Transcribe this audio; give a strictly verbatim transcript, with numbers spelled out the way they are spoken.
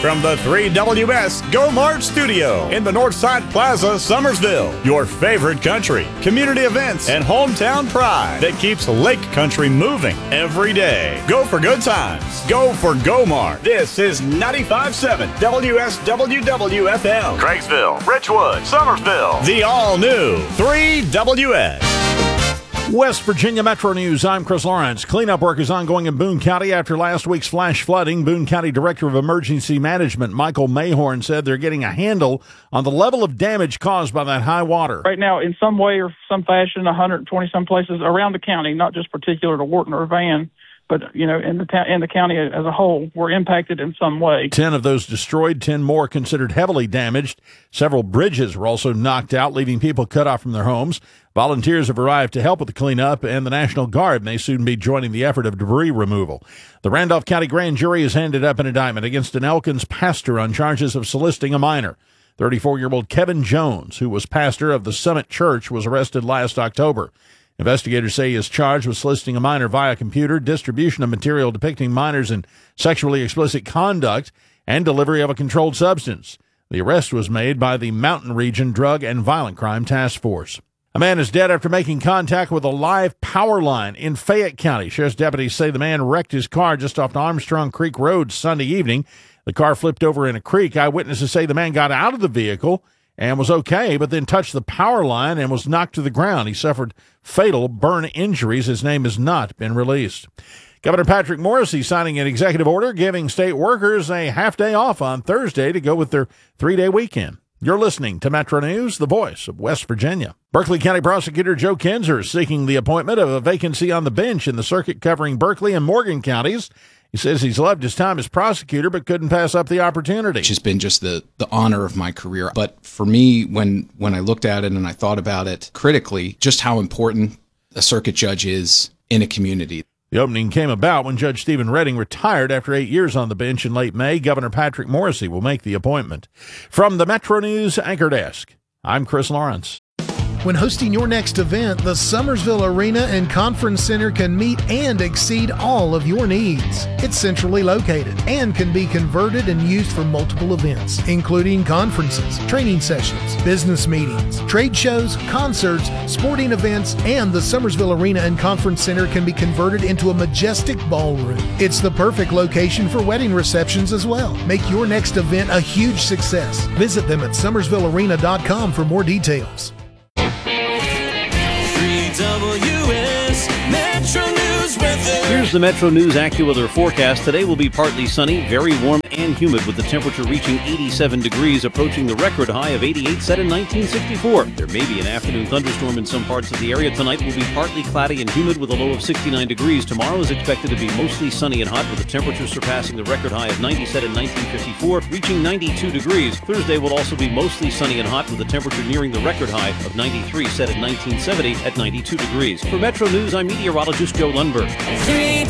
From the three W S Go Mart Studio in the Northside Plaza, Summersville. Your favorite country, community events, and hometown pride that keeps Lake Country moving every day. Go for good times. Go for Go Mart. This is ninety-five point seven W S W W F M. Craigsville, Richwood, Summersville. The all-new three W S. West Virginia Metro News, I'm Chris Lawrence. Cleanup work is ongoing in Boone County after last week's flash flooding. Boone County Director of Emergency Management, Michael Mayhorn, said they're getting a handle on the level of damage caused by that high water. Right now, in some way or some fashion, one hundred twenty some places around the county, not just particular to Wharton or Van, but, you know, in the ta- in the county as a whole, were impacted in some way. Ten of those destroyed, ten more considered heavily damaged. Several bridges were also knocked out, leaving people cut off from their homes. Volunteers have arrived to help with the cleanup, and the National Guard may soon be joining the effort of debris removal. The Randolph County Grand Jury has handed up an indictment against an Elkins pastor on charges of soliciting a minor. thirty-four-year-old Kevin Jones, who was pastor of the Summit Church, was arrested last October. Investigators say he is charged with soliciting a minor via computer, distribution of material depicting minors in sexually explicit conduct, and delivery of a controlled substance. The arrest was made by the Mountain Region Drug and Violent Crime Task Force. A man is dead after making contact with a live power line in Fayette County. Sheriff's deputies say the man wrecked his car just off Armstrong Creek Road Sunday evening. The car flipped over in a creek. Eyewitnesses say the man got out of the vehicle and was okay, but then touched the power line and was knocked to the ground. He suffered fatal burn injuries. His name has not been released. Governor Patrick Morrisey signing an executive order giving state workers a half day off on Thursday to go with their three-day weekend. You're listening to Metro News, the voice of West Virginia. Berkeley County Prosecutor Joe Kinzer is seeking the appointment of a vacancy on the bench in the circuit covering Berkeley and Morgan counties. He says he's loved his time as prosecutor, but couldn't pass up the opportunity. It's just been just the, the honor of my career. But for me, when, when I looked at it and I thought about it critically, just how important a circuit judge is in a community. The opening came about when Judge Stephen Redding retired after eight years on the bench in late May. Governor Patrick Morrisey will make the appointment. From the Metro News Anchor Desk, I'm Chris Lawrence. When hosting your next event, the Summersville Arena and Conference Center can meet and exceed all of your needs. It's centrally located and can be converted and used for multiple events, including conferences, training sessions, business meetings, trade shows, concerts, sporting events, and the Summersville Arena and Conference Center can be converted into a majestic ballroom. It's the perfect location for wedding receptions as well. Make your next event a huge success. Visit them at summersville arena dot com for more details. W S Metro News weather. Here's the Metro News AccuWeather forecast. Today will be partly sunny, very warm and humid, with the temperature reaching eighty-seven degrees, approaching the record high of eighty-eight set in nineteen sixty-four. There may be an afternoon thunderstorm in some parts of the area. Tonight will be partly cloudy and humid with a low of sixty-nine degrees. Tomorrow is expected to be mostly sunny and hot, with the temperature surpassing the record high of ninety set in nineteen fifty-four, reaching ninety-two degrees. Thursday will also be mostly sunny and hot, with the temperature nearing the record high of ninety-three set in nineteen seventy at ninety-two degrees. For Metro News, I'm meteorologist Joe Lundberg.